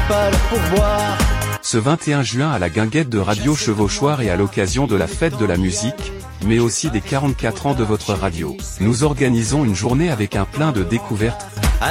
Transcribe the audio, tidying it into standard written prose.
pas le pourboire. Ce 21 juin à la guinguette de Radio Chevauchoir et à l'occasion de la fête de la musique, mais aussi des 44 ans de votre radio, nous organisons une journée avec un plein de découvertes,